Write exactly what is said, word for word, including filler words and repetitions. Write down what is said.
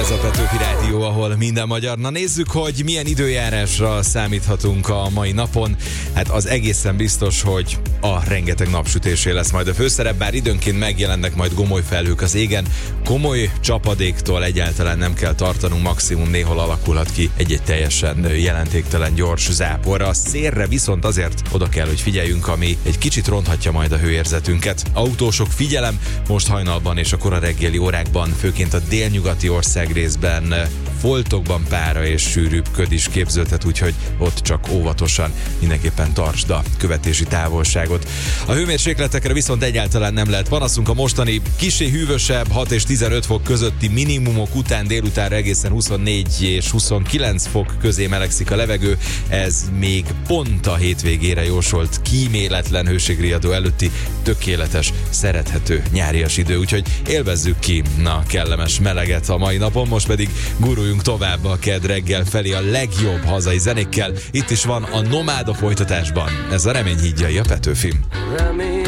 Ez a Petőfi Rádió, ahol minden magyar. Na nézzük, hogy milyen időjárásra számíthatunk a mai napon. Hát az egészen biztos, hogy a rengeteg napsütésé lesz majd a főszerep, bár időnként megjelennek majd gomoly felhők az égen. Komoly csapadéktól egyáltalán nem kell tartanunk, maximum néhol alakulhat ki egy-egy teljesen jelentéktelen gyors zápor. A szélre viszont azért oda kell, hogy figyeljünk, ami egy kicsit ronthatja majd a hőérzetünket. Autósok, figyelem, most hajnalban és a kora reggeli órákban, főként a délnyugati országrészben foltokban pára és sűrűbb köd is képződhet, úgyhogy ott csak óvatosan mindenképpen tartsd a követési távolságot. A hőmérsékletekre viszont egyáltalán nem lehet panaszunk. A mostani kissé hűvösebb hat és tizenöt fok közötti minimumok után délutánra egészen huszonnégy és huszonkilenc fok közé melegszik a levegő. Ez még pont a hétvégére jósolt kíméletlen hőségriadó előtti tökéletes, szerethető nyárias idő, úgyhogy élvezzük ki a kellemes meleget a mai napon. Most pedig guruljunk tovább a kedd reggel felé a legjobb hazai zenékkel. Itt is van a Nomád a folytatásban. Ez a Remény hídjai a Petőfin.